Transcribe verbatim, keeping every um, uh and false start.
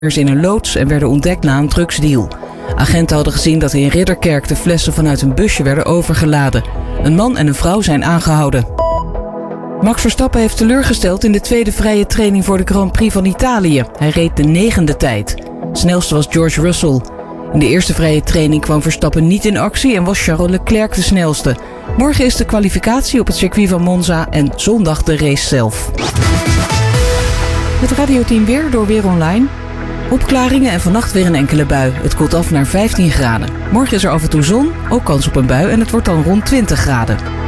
in een loods en werden ontdekt na een drugsdeal. Agenten hadden gezien dat in Ridderkerk de flessen vanuit een busje werden overgeladen. Een man en een vrouw zijn aangehouden. Max Verstappen heeft teleurgesteld in de tweede vrije training voor de Grand Prix van Italië. Hij reed de negende tijd. Snelste was George Russell. In de eerste vrije training kwam Verstappen niet in actie en was Charles Leclerc de snelste. Morgen is de kwalificatie op het circuit van Monza en zondag de race zelf. Het radioteam weer door Weer Online. Opklaringen en vannacht weer een enkele bui. Het koelt af naar vijftien graden. Morgen is er af en toe zon, ook kans op een bui en het wordt dan rond twintig graden.